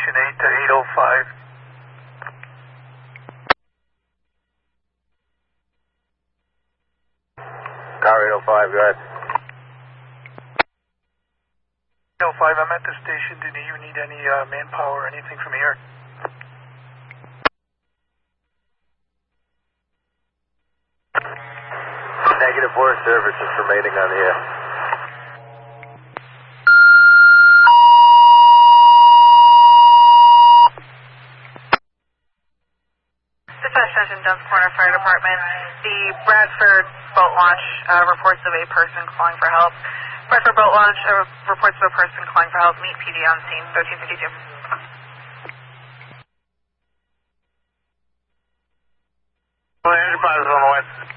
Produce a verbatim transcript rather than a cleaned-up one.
Station eight to eight oh five. Car eight oh five, go ahead. eight oh five, I'm at the station. Do you need any uh, manpower or anything from here? Negative four, service is remaining on the air. Dispatch Station, Duns Corner Fire Department. The Bradford boat launch uh, reports of a person calling for help. Bradford boat launch uh, reports of a person calling for help. Meet P D on scene, thirteen fifty-two. Enterprise on the west.